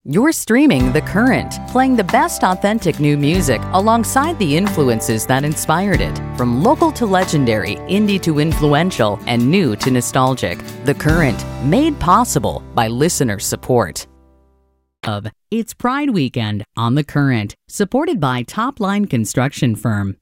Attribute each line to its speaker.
Speaker 1: You're streaming The Current, playing the best authentic new music alongside the influences that inspired it. From local to legendary, indie to influential, and new to nostalgic. The Current, made possible by listener support. It's Pride Weekend on The Current, supported by Top Line Construction Firm.